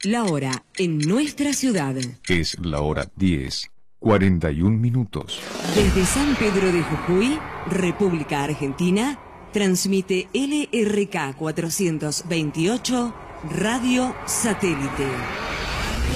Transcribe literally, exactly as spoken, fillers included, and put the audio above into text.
La hora en nuestra ciudad. Es la hora diez, cuarenta y un minutos. Desde San Pedro de Jujuy, República Argentina, transmite L R K cuatrocientos veintiocho Radio Satélite.